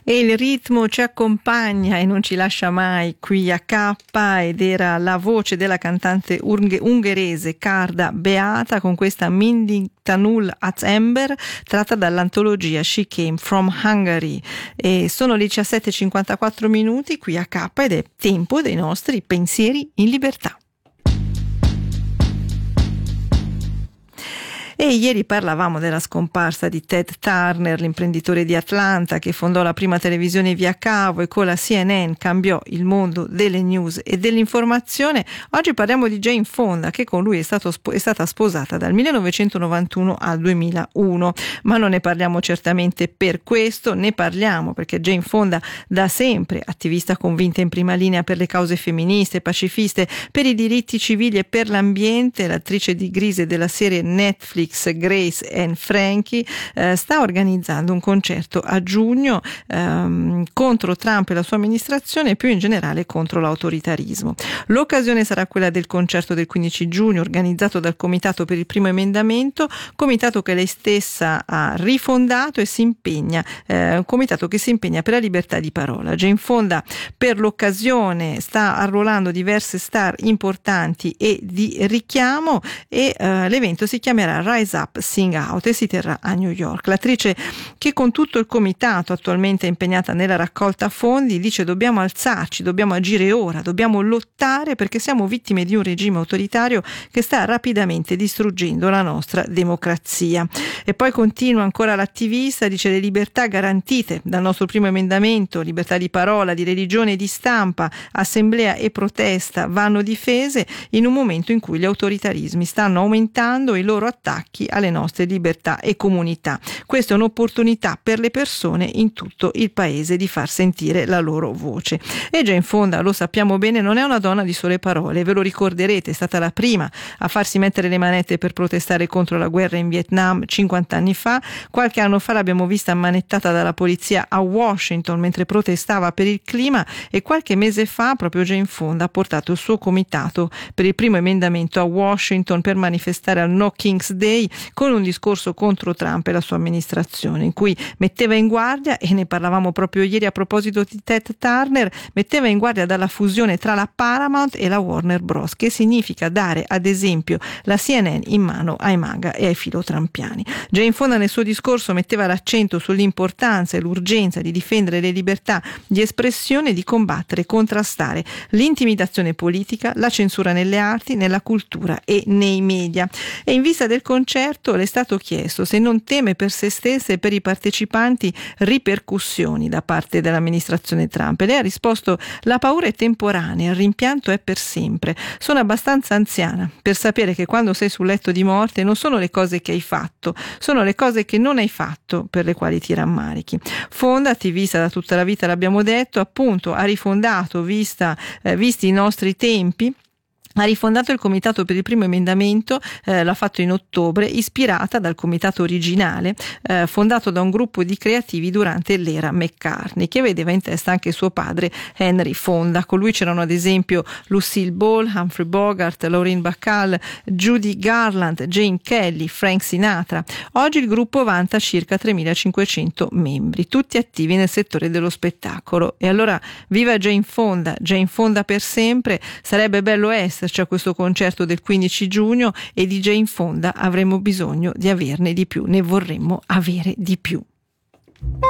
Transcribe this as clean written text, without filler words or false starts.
E il ritmo ci accompagna e non ci lascia mai qui a K, ed era la voce della cantante ungherese Karda Beata con questa Minding Tanul az Ember, tratta dall'antologia She Came from Hungary. E sono le 17:54 minuti qui a K ed è tempo dei nostri pensieri in libertà. E ieri parlavamo della scomparsa di Ted Turner, l'imprenditore di Atlanta che fondò la prima televisione via cavo e con la CNN cambiò il mondo delle news e dell'informazione. Oggi parliamo di Jane Fonda, che con lui è stata sposata dal 1991 al 2001, ma non ne parliamo certamente per questo, ne parliamo perché Jane Fonda, da sempre attivista convinta in prima linea per le cause femministe, pacifiste, per i diritti civili e per l'ambiente, l'attrice di Grise della serie Netflix Grace and Frankie sta organizzando un concerto a giugno contro Trump e la sua amministrazione e più in generale contro l'autoritarismo. L'occasione sarà quella del concerto del 15 giugno organizzato dal Comitato per il Primo Emendamento, comitato che lei stessa ha rifondato e si impegna, un comitato che si impegna per la libertà di parola. Jane Fonda per l'occasione sta arruolando diverse star importanti e di richiamo e l'evento si chiamerà Rise Up, Sing Out e si terrà a New York. L'attrice, che con tutto il comitato attualmente è impegnata nella raccolta fondi, dice: dobbiamo alzarci, dobbiamo agire ora, dobbiamo lottare perché siamo vittime di un regime autoritario che sta rapidamente distruggendo la nostra democrazia. E poi continua ancora l'attivista, dice: le libertà garantite dal nostro primo emendamento, libertà di parola, di religione e di stampa, assemblea e protesta, vanno difese in un momento in cui gli autoritarismi stanno aumentando i loro attacchi alle nostre libertà e comunità. Questa è un'opportunità per le persone in tutto il paese di far sentire la loro voce. E Jane Fonda, lo sappiamo bene, non è una donna di sole parole, ve lo ricorderete, è stata la prima a farsi mettere le manette per protestare contro la guerra in Vietnam 50 anni fa. Qualche anno fa l'abbiamo vista ammanettata dalla polizia a Washington mentre protestava per il clima, e qualche mese fa proprio Jane Fonda ha portato il suo comitato per il primo emendamento a Washington per manifestare al No King's Day con un discorso contro Trump e la sua amministrazione, in cui metteva in guardia, e ne parlavamo proprio ieri a proposito di Ted Turner, metteva in guardia dalla fusione tra la Paramount e la Warner Bros., che significa dare ad esempio la CNN in mano ai MAGA e ai filotrampiani. Jane Fonda nel suo discorso metteva l'accento sull'importanza e l'urgenza di difendere le libertà di espressione e di combattere e contrastare l'intimidazione politica, la censura nelle arti, nella cultura e nei media. E in vista del concerto le è stato chiesto se non teme per se stessa e per i partecipanti ripercussioni da parte dell'amministrazione Trump, e lei ha risposto: la paura è temporanea, il rimpianto è per sempre. Sono abbastanza anziana per sapere che quando sei sul letto di morte non sono le cose che hai fatto, sono le cose che non hai fatto per le quali ti rammarichi. Fonda, attivista da tutta la vita, l'abbiamo detto, appunto ha rifondato, visti i nostri tempi, ha rifondato il Comitato per il Primo Emendamento, l'ha fatto in ottobre, ispirata dal comitato originale fondato da un gruppo di creativi durante l'era McCartney, che vedeva in testa anche suo padre Henry Fonda. Con lui c'erano ad esempio Lucille Ball, Humphrey Bogart, Maureen Bacall, Judy Garland, Jane Kelly, Frank Sinatra. Oggi il gruppo vanta circa 3.500 membri, tutti attivi nel settore dello spettacolo. E allora viva Jane Fonda per sempre. Sarebbe bello esserci a questo concerto del 15 giugno, e di Jane Fonda avremo bisogno di averne di più, ne vorremmo avere di più.